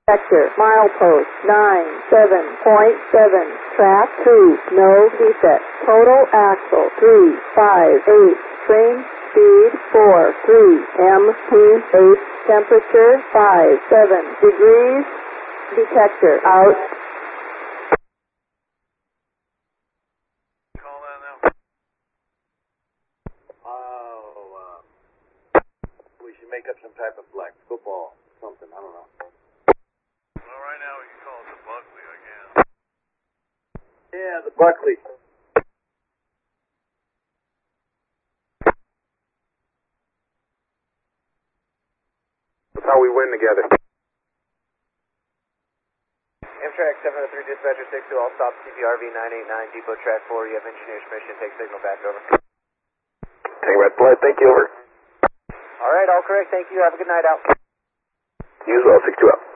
Sector, milepost 97.7, track 2, no defect. Total axle 358, train speed 43, MPH temperature 57 degrees, detector out. Call that now. We should make up some type of like football, something, I don't know. Well, right now we can call it the Buckley, I guess. Yeah, the Buckley. That's how we win together. Amtrak 703 dispatcher 62, all stop CPRV 989, depot track 4, you have engineer's permission, take signal back, over. Take red flight, thank you, over. Alright, all correct, thank you, have a good night out. You as well, 62 out.